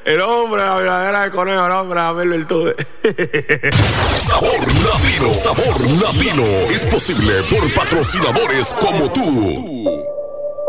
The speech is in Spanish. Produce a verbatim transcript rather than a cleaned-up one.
El hombre, la verdadera de conejo, el hombre, a verlo el todo. Sabor Latino, Sabor Latino es posible por patrocinadores como tú.